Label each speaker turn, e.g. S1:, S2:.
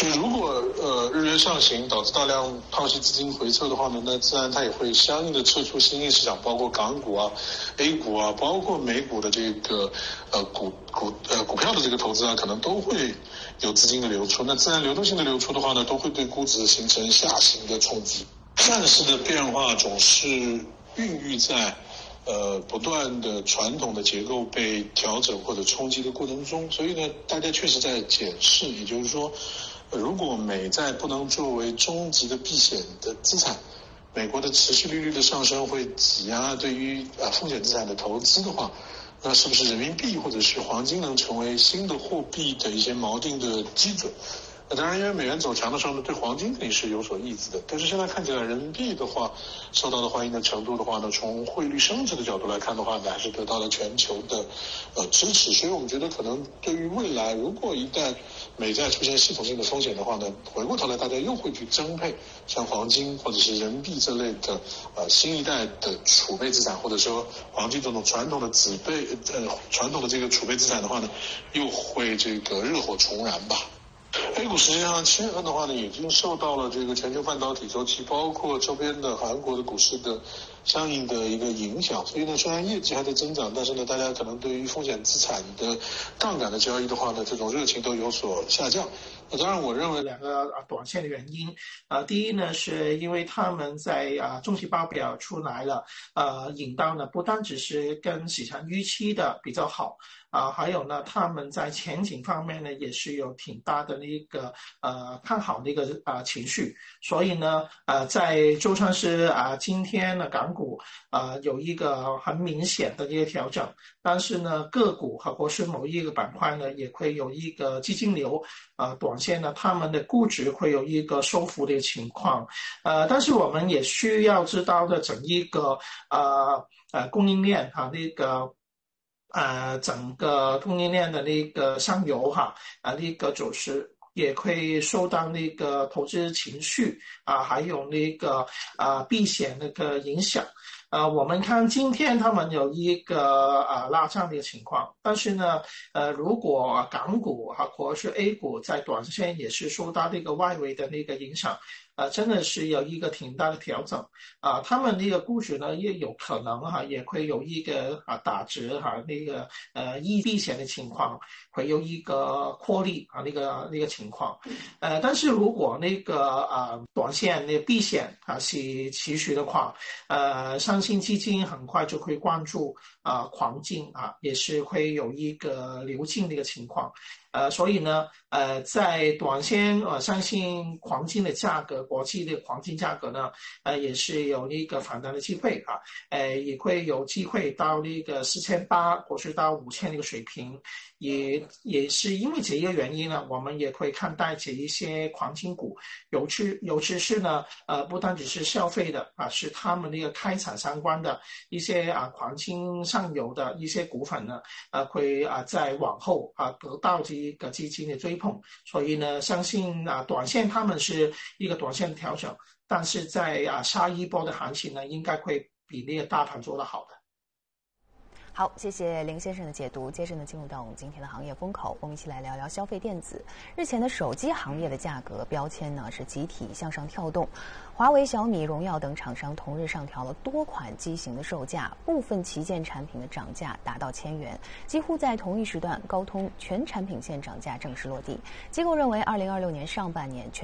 S1: 就是如果日元上行导致大量套息资金回撤的话呢，那自然它也会相应的撤出新兴市场，包括港股啊、A 股啊，包括美股的这个股票的这个投资啊，可能都会有资金的流出。那自然流动性的流出的话呢，都会对估值形成下行的冲击。战事的变化总是孕育在不断的传统的结构被调整或者冲击的过程中，所以呢，大家确实在检视，也就是说，如果美债不能作为终极的避险的资产，美国的持续利率的上升会挤压对于风险资产的投资的话，那是不是人民币或者是黄金能成为新的货币的一些锚定的基准？当然，因为美元走强的时候呢，对黄金肯定是有所抑制的。但是现在看起来，人民币的话，受到的欢迎的程度的话呢，从汇率升值的角度来看的话呢，还是得到了全球的支持。所以我们觉得，可能对于未来，如果一旦美债出现系统性的风险的话呢，回过头来大家又会去增配像黄金或者是人民币这类的新一代的储备资产，或者说黄金这种传统的传统的这个储备资产的话呢，又会这个热火重燃吧。A 股实际上7月份的话呢，已经受到了这个全球半导体周期，包括周边的韩国的股市的相应的一个影响。所以呢，虽然业绩还在增长，但是呢，大家可能对于风险资产的杠杆的交易的话呢，这种热情都有所下降。当然，我认为
S2: 两个短线的原因，第一呢，是因为他们在中期报表出来了，引到呢不单只是跟市场预期的比较好。还有呢，他们在前景方面呢，也是有挺大的那个看好的一个情绪，所以呢，在周三今天呢，港股有一个很明显的一个调整，但是呢，个股或是某一个板块呢，也会有一个资金流，短线呢，他们的估值会有一个收复的情况，但是我们也需要知道的整一个供应链那个。整个供应链的那个上游那个走势也会受到那个投资情绪还有那个避险那个影响。我们看今天他们有一个拉涨的情况，但是呢，如果港股或者是 A 股在短线也是受到那个外围的那个影响。真的是有一个挺大的调整他们那个估值呢也有可能也会有一个打折那个避险的情况，会有一个获利那个情况，但是如果那个短线那个避险是持续的话，相信基金很快就会关注黄金也是会有一个流进的一个情况。所以呢，在短线，相信黄金的价格，国际的黄金价格呢，也是有一个反弹的机会也会有机会到那个4800或是到5000那个水平，也是因为这一个原因呢，我们也会看待这一些黄金股，尤其是呢，不单只是消费的是他们那个开采相关的一些黄金上游的一些股份呢，会在往后得到这个基金的追捧，所以呢，相信短线他们是一个短线的调整，但是在下一波的行情呢，应该会比那个大盘做得好的。
S3: 好，谢谢林先生的解读。接着呢，进入到我们今天的行业风口，我们一起来聊聊消费电子。日前的手机行业的价格标签呢是集体向上跳动，华为、小米、荣耀等厂商同日上调了多款机型的售价，部分旗舰产品的涨价达到1000元，几乎在同一时段，高通全产品线涨价正式落地。机构认为，2026年上半年全